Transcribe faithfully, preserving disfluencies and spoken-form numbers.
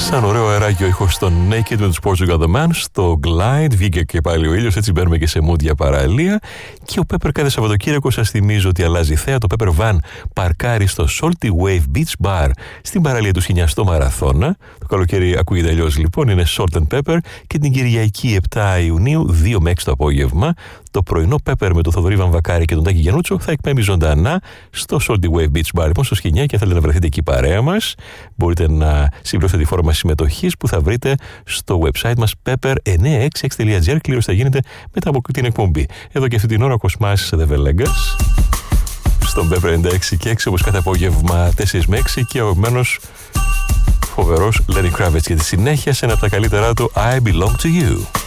Σαν ωραίο αεράκι ο ήχος των Naked με τους Portugal The Man στο Glide. Βγήκε και πάλι ο ήλιος, έτσι μπαίνουμε και σε mood για παραλία. Και ο Pepper κάθε Σαββατοκύριακο σας θυμίζω ότι αλλάζει θέα. Το Pepper Van παρκάρει στο Salty Wave Beach Bar στην παραλία του Σινιά στο Μαραθώνα. Το καλοκαίρι ακούγεται αλλιώς λοιπόν, είναι Salt and Pepper. Και την Κυριακή επτά Ιουνίου, δύο με έξι το απόγευμα, το πρωινό Pepper με τον Θοδωρή Βαμβακάρη και τον Τάκη Γιαννούτσο θα εκπέμπει ζωντανά στο Salty Wave Beach Bar. Λοιπόν, στο Σχοινιά, και αν θέλετε να βρεθείτε εκεί παρέα μας, μπορείτε να συμπληρώσετε τη φόρμα συμμετοχής που θα βρείτε στο website μας pepper εννιακόσια εξήντα έξι τελεία τζι άρ. Κλήρωση θα γίνεται μετά από την εκπομπή. Εδώ και αυτή την ώρα ο Κοσμάς The Velengas στον Pepper ενενήντα έξι και έξι, όπως κάθε απόγευμα τέσσερα με έξι, και ο αγαπημένος φοβερός Lenny Kravitz, και τη συνέχεια σε ένα από τα καλύτερά του I Belong to You.